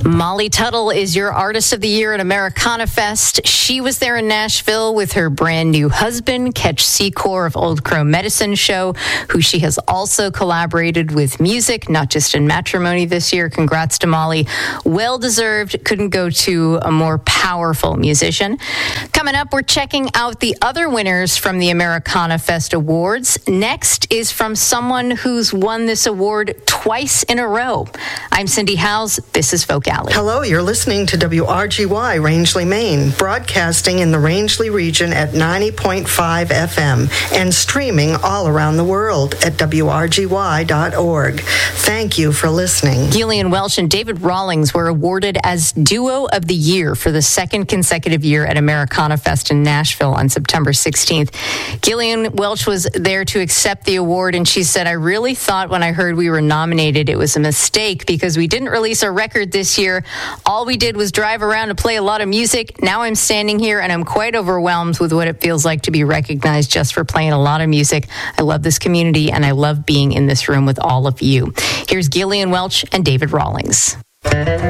Molly Tuttle is your Artist of the Year at Americana Fest. She was there in Nashville with her brand new husband, Ketch Secor of Old Crow Medicine Show, who she has also collaborated with music, not just in matrimony this year. Congrats to Molly. Well deserved. Couldn't go to a more powerful musician. Coming up, we're checking out the other winners from the Americana Fest Awards. Next is from someone who's won this award twice in a row. I'm Cindy Howes. This is Folk Alley. Hello, you're listening to WRGY Rangeley, Maine, broadcasting in the Rangeley region at 90.5 FM and streaming all around the world at WRGY.org. Thank you for listening. Gillian Welch and David Rawlings were awarded as Duo of the Year for the second consecutive year at Americana Fest in Nashville on September 16th. Gillian Welch was there to accept the award, and she said, "I really thought when I heard we were nominated it was a mistake because we didn't release a record this year. All we did was drive around and play a lot of music. Now I'm standing here and I'm quite overwhelmed with what it feels like to be recognized just for playing a lot of music. I love this community and I love being in this room with all of you." Here's Gillian Welch and David Rawlings.